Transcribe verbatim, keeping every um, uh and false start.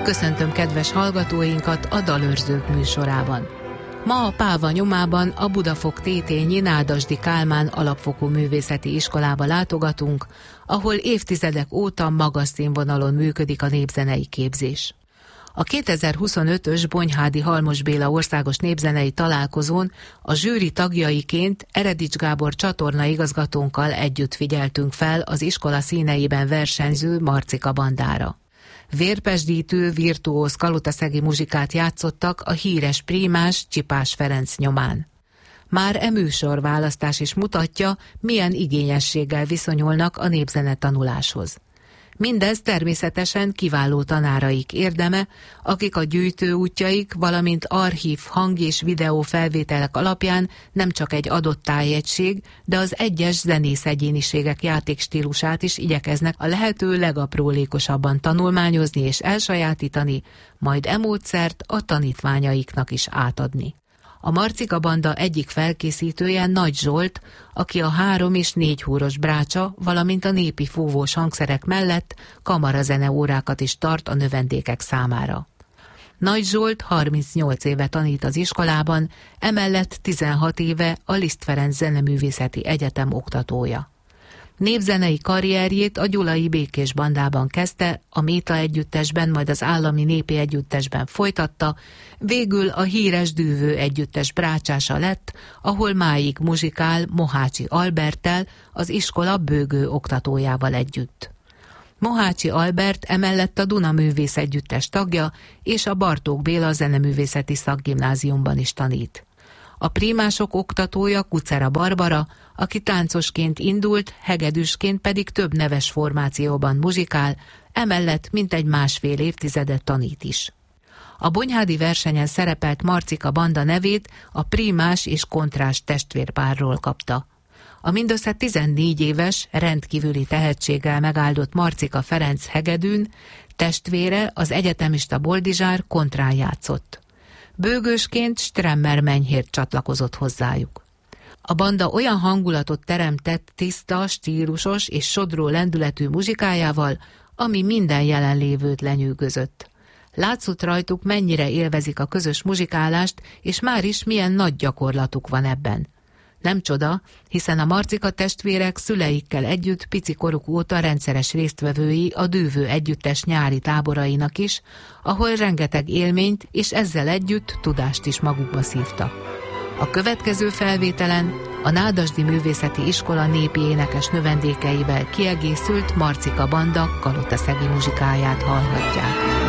Köszöntöm kedves hallgatóinkat a Dalőrzők műsorában. Ma a Páva nyomában a Budafok Tétényi Nádasdy Kálmán Alapfokú Művészeti Iskolába látogatunk, ahol évtizedek óta magas színvonalon működik a népzenei képzés. A kétezer-huszonötös Bonyhádi Halmos Béla országos népzenei találkozón a zsűri tagjaiként Eredics Gábor csatornaigazgatónkkal együtt figyeltünk fel az iskola színeiben versenyző Marcika bandára. Vérpesdítő, virtuóz kalotaszegi muzsikát játszottak a híres prímás Csipás Ferenc nyomán. Már e műsor választás is mutatja, milyen igényességgel viszonyulnak a népzene tanuláshoz. Mindez természetesen kiváló tanáraik érdeme, akik a gyűjtő útjaik, valamint archív hang- és videó felvételek alapján nem csak egy adott tájegység, de az egyes zenész egyéniségek játékstílusát is igyekeznek a lehető legaprólékosabban tanulmányozni és elsajátítani, majd e módszert a tanítványaiknak is átadni. A Marcika banda egyik felkészítője Nagy Zsolt, aki a három és négy húros brácsa, valamint a népi fúvós hangszerek mellett kamarazene órákat is tart a növendékek számára. Nagy Zsolt harmincnyolc éve tanít az iskolában, emellett tizenhat éve a Liszt Ferenc Zeneművészeti Egyetem oktatója. Népzenei karrierjét a Gyulai Békés bandában kezdte, a Méta együttesben, majd az Állami Népi Együttesben folytatta, végül a híres Dűvő együttes brácsása lett, ahol máig muzsikál Mohácsi Alberttel, az iskola bőgő oktatójával együtt. Mohácsi Albert emellett a Duna Művész Együttes tagja, és a Bartók Béla Zeneművészeti Szakgimnáziumban is tanít. A prímások oktatója Kucera Barbara, aki táncosként indult, hegedűsként pedig több neves formációban muzsikál, emellett mintegy másfél évtizedet tanít is. A bonyhádi versenyen szerepelt Marcika banda nevét a prímás és kontrás testvérpárról kapta. A mindössze tizennégy éves, rendkívüli tehetséggel megáldott Marcika Ferenc hegedűn, testvére, az egyetemista Boldizsár kontrán játszott. Bőgősként Stremmer Menyhért csatlakozott hozzájuk. A banda olyan hangulatot teremtett tiszta, stílusos és sodró lendületű muzsikájával, ami minden jelenlévőt lenyűgözött. Látszott rajtuk, mennyire élvezik a közös muzsikálást, és már is milyen nagy gyakorlatuk van ebben. Nem csoda, hiszen a Marcika testvérek szüleikkel együtt pici koruk óta rendszeres résztvevői a Dűvő együttes nyári táborainak is, ahol rengeteg élményt és ezzel együtt tudást is magukba szívtak. A következő felvételen a Nádasdy Művészeti Iskola népi énekes növendékeivel kiegészült Marcika banda kalotaszegi muzsikáját hallhatják.